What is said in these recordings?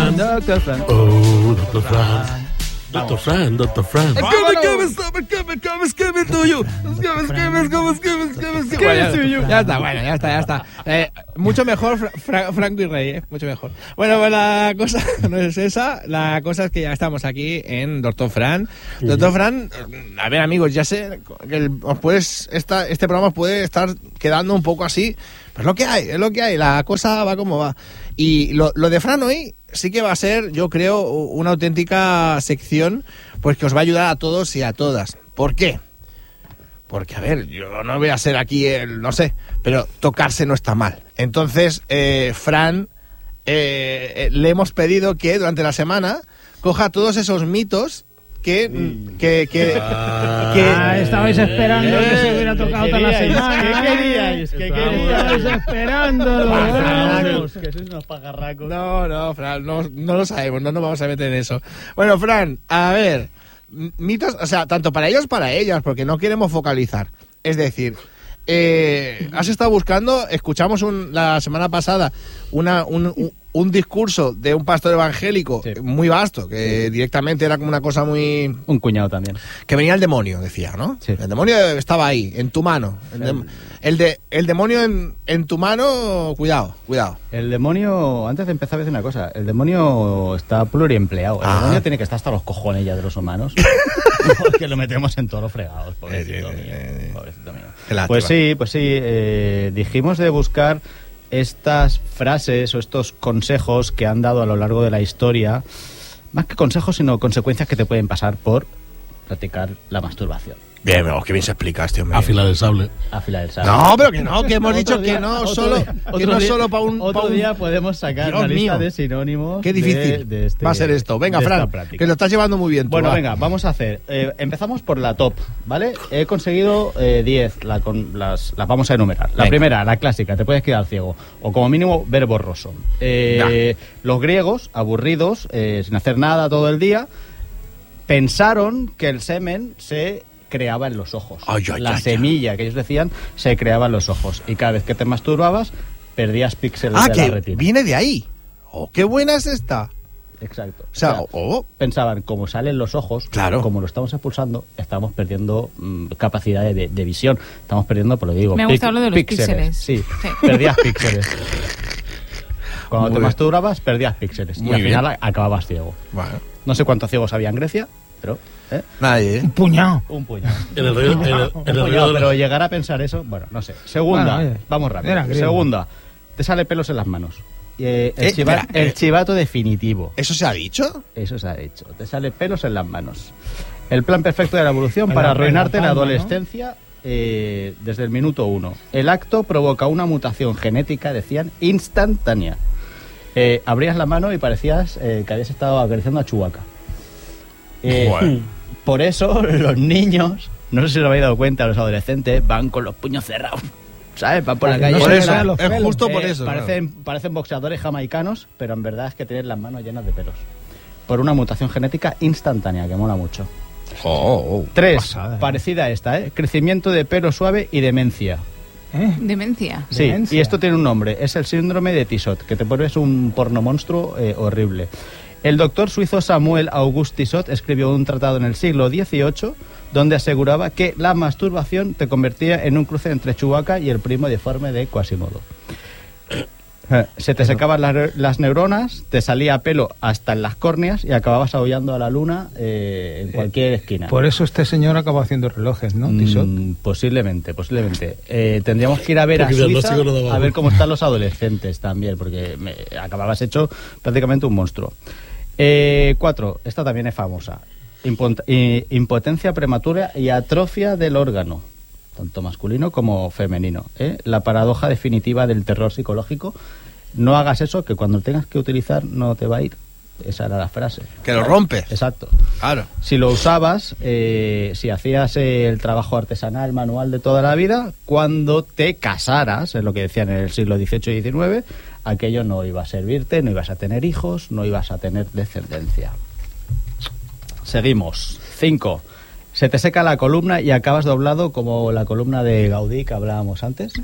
Fran. Doctor Fran. Oh, Doctor Fran. Doctor Fran, Doctor Fran. Ya está, bueno, ya está. Mucho mejor Franco y Rey, mucho mejor. Bueno, pues la cosa no es esa. La cosa es que ya estamos aquí en Doctor Fran. Doctor Fran, a ver, amigos, ya sé que este programa os puede estar quedando un poco así. Pues es lo que hay. La cosa va como va. Y lo de Fran hoy sí que va a ser, yo creo, una auténtica sección, pues que os va a ayudar a todos y a todas. ¿Por qué? Porque, a ver, yo no voy a ser aquí no sé, pero tocarse no está mal. Entonces, Fran, le hemos pedido que durante la semana coja todos esos mitos que estabais esperando que se hubiera tocado toda la semana. ¿Qué queríais? Estabais esperándolo. Que sois unos pajarracos. No, Fran, no lo sabemos, no nos vamos a meter en eso. Bueno, Fran, a ver, mitos, o sea, tanto para ellos para ellas, porque no queremos focalizar. Es decir, has estado buscando, escuchamos la semana pasada un discurso de un pastor evangélico muy vasto, que directamente era como una cosa muy... Un cuñado también. Que venía el demonio, decía, ¿no? Sí. El demonio estaba ahí, en tu mano. El demonio en tu mano, cuidado. El demonio, antes de empezar, voy a decir una cosa. El demonio está pluriempleado. El demonio tiene que estar hasta los cojones ya de los humanos. Porque lo metemos en todos los fregados, pobrecito mío. Pues sí. Dijimos de buscar estas frases o estos consejos que han dado a lo largo de la historia, más que consejos, sino consecuencias que te pueden pasar por practicar la masturbación. Bien, que bien se explicaste, hombre. Afilar el sable. No, pero que hemos dicho que no solo para un... Otro día podemos sacar una lista de sinónimos. Qué difícil va a ser esto. Venga, Fran, que lo estás llevando muy bien. Bueno, venga, vamos a hacer. Empezamos por la top, ¿vale? He conseguido 10, las vamos a enumerar. La primera, la clásica, te puedes quedar ciego. O como mínimo, ver borroso. Los griegos, aburridos, sin hacer nada todo el día, pensaron que el semen se creaba en los ojos. La semilla que ellos decían se creaba en los ojos. Y cada vez que te masturbabas, perdías píxeles de la retina. Viene de ahí. ¡Qué buena es esta! Exacto. O sea, pensaban, como salen los ojos, como lo estamos expulsando, estamos perdiendo capacidad de visión. Estamos perdiendo, por lo digo, me ha gustado lo de los píxeles. Sí, perdías píxeles. Cuando te masturbabas, perdías píxeles. Y al final acababas ciego. Bueno. No sé cuántos ciegos había en Grecia, pero... Nadie, Un puñado. En el río pero llegar a pensar eso, bueno, no sé. Segunda, vamos rápido. Segunda, te sale pelos en las manos. El chivato definitivo. ¿Eso se ha dicho? Eso se ha dicho. Te sale pelos en las manos. El plan perfecto de la evolución para arruinarte la adolescencia, desde el minuto 1. El acto provoca una mutación genética, decían, instantánea. Abrías la mano y parecías que habías estado acariciando a Chewbacca. Por eso los niños, no sé si lo habéis dado cuenta, los adolescentes van con los puños cerrados, ¿sabes? Van por la calle. Por eso, es justo por eso. Parecen boxeadores jamaicanos, pero en verdad es que tienen las manos llenas de pelos. Por una mutación genética instantánea, que mola mucho. 3, parecida a esta, crecimiento de pelo suave y demencia. ¿Demencia? Sí, y esto tiene un nombre, es el síndrome de Tissot, que te vuelves un porno monstruo horrible. El doctor suizo Samuel Auguste Tissot escribió un tratado en el siglo XVIII donde aseguraba que la masturbación te convertía en un cruce entre Chewbacca y el primo deforme de Quasimodo. Se te secaban las neuronas, te salía pelo hasta en las córneas y acababas aullando a la luna en cualquier esquina. Por eso este señor acabó haciendo relojes, ¿no, Tissot? Posiblemente. Tendríamos que ir a ver a Suiza a ver cómo están los adolescentes también, porque acababas hecho prácticamente un monstruo. 4, esta también es famosa. Impotencia prematura y atrofia del órgano, tanto masculino como femenino. La paradoja definitiva del terror psicológico. No hagas eso, que cuando lo tengas que utilizar no te va a ir. Esa era la frase. Que lo rompes. Exacto. Claro. Si lo usabas, si hacías el trabajo artesanal, manual de toda la vida, cuando te casaras, es lo que decían en el siglo XVIII y XIX, aquello no iba a servirte, no ibas a tener hijos, no ibas a tener descendencia. Seguimos. 5. Se te seca la columna y acabas doblado como la columna de Gaudí que hablábamos antes.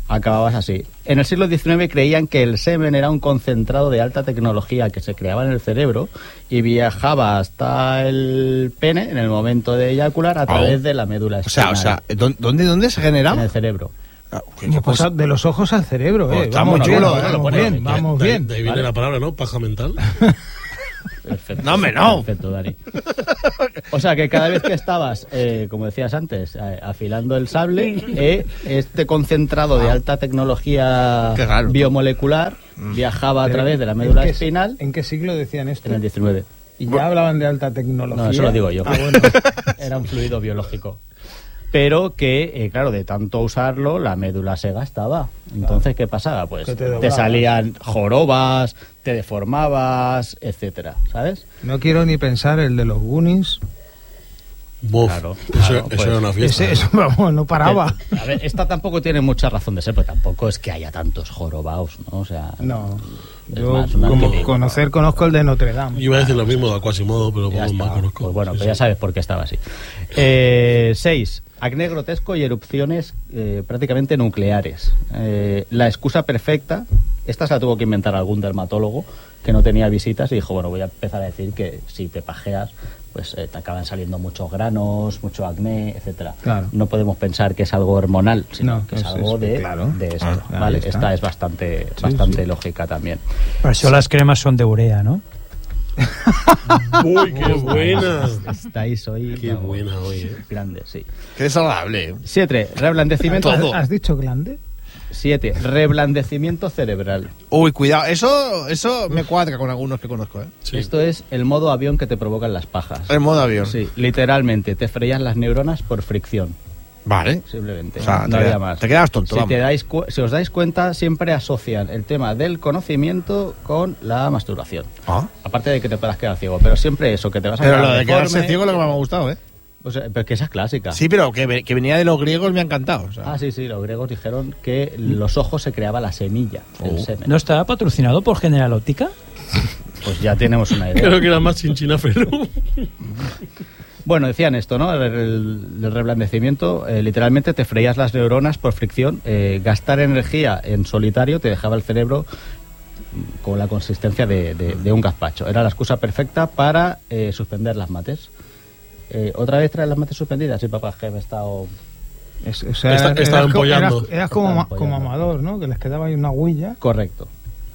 acababas así. En el siglo XIX creían que el semen era un concentrado de alta tecnología que se creaba en el cerebro y viajaba hasta el pene en el momento de eyacular a través de la médula espinal. O sea, ¿dónde se generaba? En el cerebero. ¿Qué pasa? De los ojos al cerebro, Está muy chulo, vamos bien, vamos bien. De ahí viene la palabra, ¿no? Paja mental. Perfecto. No, hombre, no. Perfecto, Dani. O sea, que cada vez que estabas, como decías antes, afilando el sable, este concentrado de alta tecnología Qué raro. biomolecular viajaba a través de la médula espinal ¿En qué siglo decían esto? en el 19. Y ya hablaban de alta tecnología. No, eso lo digo yo. Bueno. Era un fluido biológico. Pero que, claro, de tanto usarlo, la médula se gastaba. Entonces, ¿qué pasaba? Pues Que te te doblabas. salían jorobas, te deformabas, etcétera, ¿sabes? No quiero ni pensar el de los Goonies. Buf, Claro, eso claro, pues, era una fiesta. Eso, vamos, no paraba. A ver, esta tampoco tiene mucha razón de ser, pero tampoco es que haya tantos jorobaos, ¿no? O sea, No. es Yo, más, un como arquetipo. conozco el de Notre Dame. Iba a decir lo mismo de Quasimodo, pero Ya poco más está. conozco. Pues bueno, Sí, pues ya sí. sabes por qué estaba así. 6. Acné grotesco y erupciones prácticamente nucleares. La excusa perfecta, esta se la tuvo que inventar algún dermatólogo que no tenía visitas y dijo, bueno, voy a empezar a decir que si te pajeas, pues te acaban saliendo muchos granos, mucho acné, etcétera. Claro. No podemos pensar que es algo hormonal, sino No, que es es algo de esto, ahí ¿vale? está. Esta es bastante lógica también. Por eso las cremas son de urea, ¿no? Uy, qué buena. Estáis hoy... Qué vamos, buena hoy, ¿eh? Grandes, sí. Qué desagradable. 7. Reblandecimiento. ¿Has dicho glande? 7. Reblandecimiento cerebral. Uy, cuidado. Eso me cuadra con algunos que conozco, ¿eh? Sí. Esto es el modo avión que te provocan las pajas. En modo avión. Sí, literalmente, te freías las neuronas por fricción. Vale. Simplemente. O sea, no había más. te quedas tonto, vamos. Si os dais cuenta, siempre asocian el tema del conocimiento con la masturbación. Ah. Aparte de que te puedas quedar ciego, pero siempre eso, que te vas a Pero quedar lo de deforme. quedarse ciego es lo que más me ha gustado, ¿eh? O sea, pero que esa es clásica. Sí, pero que venía de los griegos me ha encantado. O sea. Ah, sí, los griegos dijeron que los ojos se creaba la semilla, el semen. ¿No está patrocinado por General Óptica? Pues ya tenemos una idea. Creo que era más chinchina Ferú. Bueno, decían esto, ¿no? El reblandecimiento, literalmente te freías las neuronas por fricción. Gastar energía en solitario te dejaba el cerebro con la consistencia de un gazpacho. Era la excusa perfecta para suspender las mates. ¿Otra vez traes las mates suspendidas? Sí, papá, que me he estado... O sea, Estaba empollando. Eras Estaba como empollando. Amador, ¿no? Que les quedaba ahí una huilla. Correcto.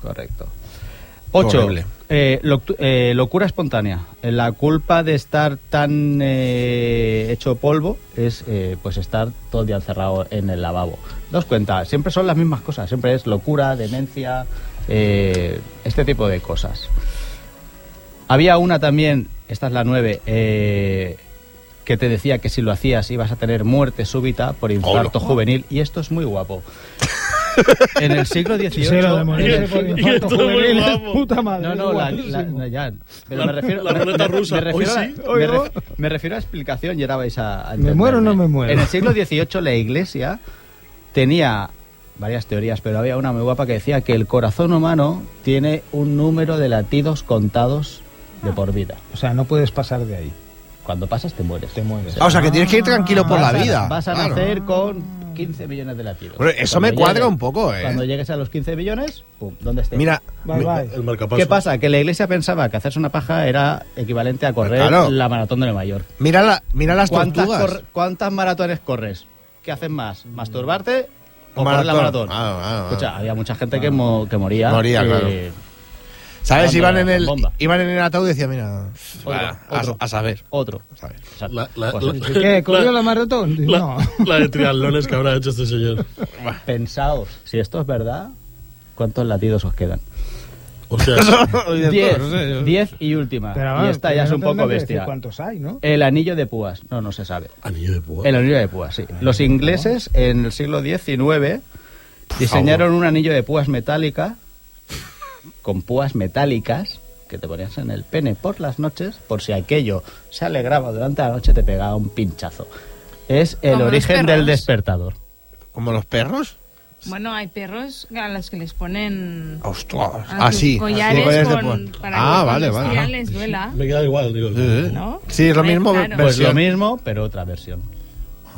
8. Horrible. Locura espontánea. La culpa de estar tan hecho polvo es pues estar todo el día encerrado en el lavabo. Daos cuenta, siempre son las mismas cosas. Siempre es locura, demencia, este tipo de cosas. Había una también, esta es la 9, que te decía que si lo hacías ibas a tener muerte súbita por infarto juvenil. Y esto es muy guapo. En el siglo XVIII... Sí, lo de morirse por Y infarto esto es muy juvenil es guapo. puta madre. No, no, guapísimo. ya. Pero La- me refiero, la ruleta rusa. Me refiero, Hoy a, sí. me refiero a explicación y ahora vais a ¿Me muero o no me muero? En el siglo XVIII la Iglesia tenía varias teorías, pero había una muy guapa que decía que el corazón humano tiene un número de latidos contados de por vida. O sea, no puedes pasar de ahí. Cuando pasas te mueres. Te mueres. Ah, o sea, que tienes que ir tranquilo por la Vas a- vida. Vas a Claro. nacer con 15 millones de latidos. Bueno, eso Cuando me cuadra llegues- un poco, ¿eh? Cuando llegues a los 15 millones, pum, ¿dónde estés? Mira, Bye, bye. El marcapasos. ¿Qué pasa? Que la iglesia pensaba que hacerse una paja era equivalente a correr Claro. la maratón de Nueva York. mira las tortugas. ¿Cuántas maratones corres? ¿Qué hacen más? ¿Masturbarte o Maratón. correr la maratón? Ah. Escucha, había mucha gente que moría. Moría, claro. ¿Sabes? Dándole Iban en bomba. el ataúd y decían, mira, Otro. a saber. Otro. ¿sabes? O sea, La- cosas. ¿Qué? ¿Corrió la maratón? La, No. la de triatlones que habrá hecho este señor. Pensaos, si esto es verdad, ¿cuántos latidos os quedan? O sea, 10 y última. Pero, y vamos, esta ya es un no poco tendrás que decir bestia. ¿Cuántos hay, no? El anillo de púas. No se sabe. anillo de púa. El anillo de púas, sí. Los ingleses en el siglo XIX diseñaron un anillo de púas metálica con púas metálicas que te ponías en el pene por las noches por si aquello se alegraba durante la noche te pegaba un pinchazo. Es el Como los origen perros. del despertador. ¿Como los perros? Bueno, hay perros a los que les ponen ¡Ostras! a sus Así. collares con... para Ah, que vale, cuando vale. estiran les duela. Me queda igual, digo. Sí. ¿No? Sí, es lo mismo. Claro. Pues lo versión. mismo, pero otra versión.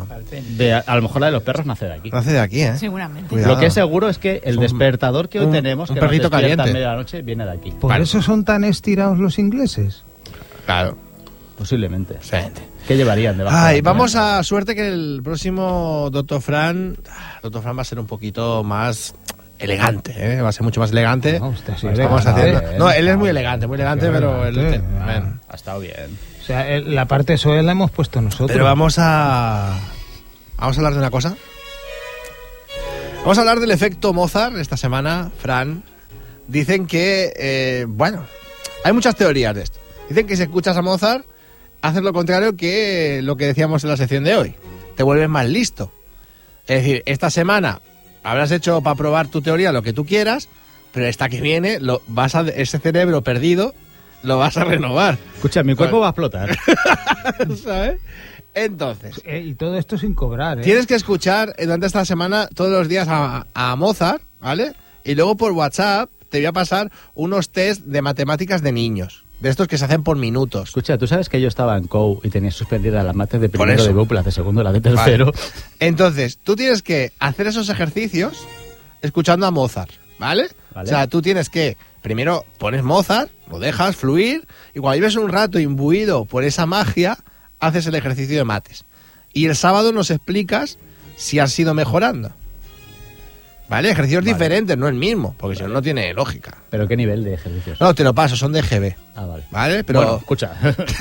A lo mejor la de los perros nace de aquí. Nace de aquí, ¿eh? Seguramente. Cuidado. Lo que es seguro es que el despertador que hoy tenemos, un que nos perrito despierta caliente. en medio de la noche, viene de aquí. Por eso son tan estirados los ingleses. Claro. Posiblemente. Sí. ¿Qué llevarían debajo? Ay, de la vamos cama? a suerte que el próximo Dr. Fran va a ser un poquito más elegante, ¿eh? Va a ser mucho más elegante. No, usted sí, Vamos a elegante. hacer... No, él es muy elegante, pero... Elegante. Bueno. Ha estado bien. O sea, la parte SOE la hemos puesto nosotros. Pero vamos a hablar de una cosa. Vamos a hablar del efecto Mozart esta semana, Fran. Dicen que, hay muchas teorías de esto. Dicen que si escuchas a Mozart, haces lo contrario que lo que decíamos en la sección de hoy. Te vuelves más listo. Es decir, esta semana habrás hecho para probar tu teoría lo que tú quieras, pero esta que viene, ese cerebro perdido lo vas a renovar. Escucha, mi cuerpo va a explotar. ¿Sabes? Entonces, Y todo esto sin cobrar, ¿eh? tienes que escuchar durante esta semana todos los días a Mozart, ¿vale? Y luego por WhatsApp te voy a pasar unos test de matemáticas de niños. De estos que se hacen por minutos. Escucha, ¿tú sabes que yo estaba en COU y tenía suspendidas las mates de Por primero eso. de BUP, las de segundo y las de tercero? Vale. Entonces, tú tienes que hacer esos ejercicios escuchando a Mozart, ¿vale? Vale. O sea, tú tienes que, primero pones Mozart, lo dejas fluir, y cuando lleves un rato imbuido por esa magia, haces el ejercicio de mates. Y el sábado nos explicas si has ido mejorando. ¿Vale? Ejercicios diferentes, no el mismo, porque si no, no tiene lógica. ¿Pero qué nivel de ejercicios? No, te lo paso, son de GB, Ah, vale. ¿vale? Pero... Bueno, escucha.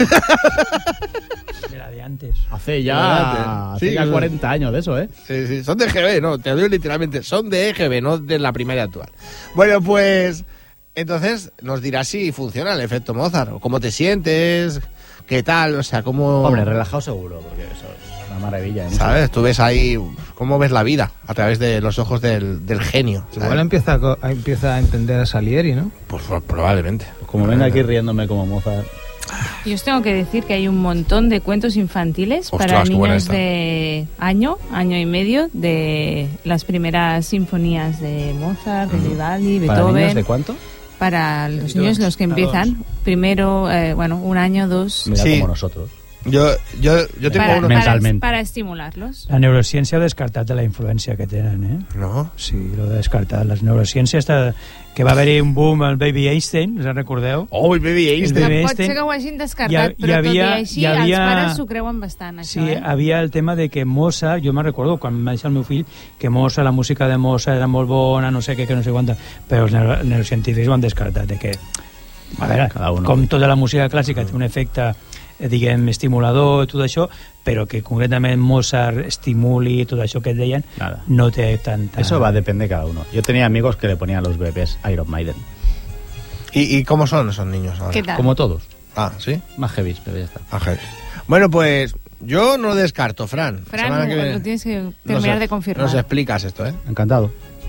De la de antes. Hace ya, Sí, 40 años de eso, ¿eh? Sí, son de EGB, no, te lo digo literalmente, son de EGB, no de la primaria actual. Bueno, pues, entonces nos dirás si funciona el efecto Mozart, o cómo te sientes, qué tal, o sea, cómo... Hombre, relajado seguro, porque eso es una maravilla. ¿eh? ¿Sabes? Tú ves ahí cómo ves la vida a través de los ojos del genio. ¿sabes? Igual empieza a entender a Salieri, ¿no? Pues probablemente. Como venga aquí riéndome como Mozart. Yo os tengo que decir que hay un montón de cuentos infantiles Ostras, para qué buena niños esta. de año y medio, de las primeras sinfonías de Mozart, de Vivaldi, ¿Para niños Beethoven. de cuánto? Para los niños, los que empiezan. Primero, un año, dos. Mira, Sí. como nosotros. Yo tengo Para, uno... Mentalmente. para estimularlos. La neurociència ha descartat de la influència que tenen, eh? No? Sí, l'ha descartat. Les neurociències, que va haver-hi un boom al Baby Einstein, us en recordeu? Oh, el Baby Einstein. Baby Pot ser Einstein. que ho hagin descartat, Hi però havia- tot i així hi havia- els pares s'ho creuen bastant, això, Sí, havia el tema de que Mozart, jo me'n recordo quan em va deixar el meu fill, que Mozart, la música de Mozart era molt bona, no sé què, que no sé quanta, però els neurocientífics ho han descartat, de que, a veure, Cada uno. com tota la música clàssica té un efecte, diguem, estimulador i tot això, però que concretament Mozart estimuli tot això que et deien, Nada. no té tanta... Eso va a depender de cada uno. Yo tenía amigos que le ponían a los bebés Iron Maiden. ¿Y cómo son esos niños ahora? ¿Qué tal? Como todos. Ah, ¿sí? Más heavy, pero ya está. Ángel. Bueno, pues yo no lo descarto, Fran. Fran, Semana que viene lo tienes que nos- terminar de confirmar. Nos explicas esto, ¿eh? Encantado.